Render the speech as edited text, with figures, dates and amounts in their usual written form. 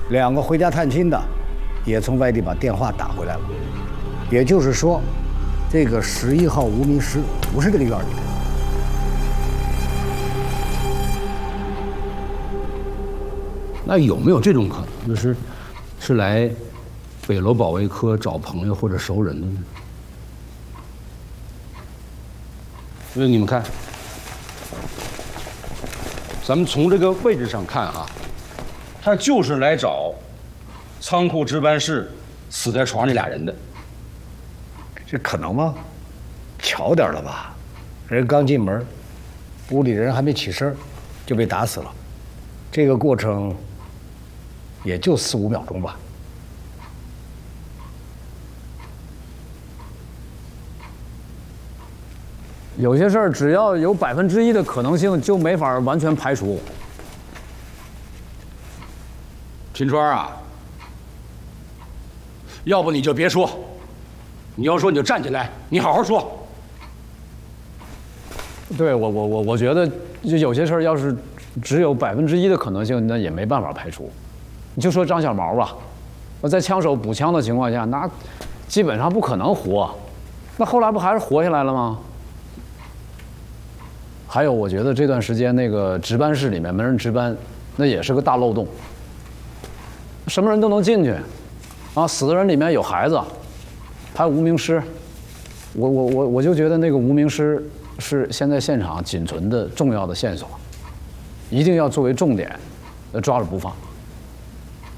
2个回家探亲的，也从外地把电话打回来了。也就是说，这个11号无名尸不是这个院里的。 那有没有这种可能，是来北楼保卫科找朋友或者熟人的呢？因为你们看，咱们从这个位置上看啊，他就是来找仓库值班室死在床上这俩人的。 这可能吗？巧点了吧？人刚进门，屋里人还没起身，就被打死了。这个过程也就4、5秒钟吧。 有些事儿只要有1%的可能性，就没法完全排除。 秦川啊，要不你就别说，你要说你就站起来，你好好说。 对我觉得，就有些事儿要是只有1%的可能性，那也没办法排除。你就说张小毛吧，在枪手补枪的情况下，那基本上不可能活。那后来不还是活下来了吗？还有，我觉得这段时间那个值班室里面没人值班，那也是个大漏洞。什么人都能进去，啊，死的人里面有孩子，还有无名尸。我就觉得那个无名尸是现在现场仅存的重要的线索，一定要作为重点，抓了不放。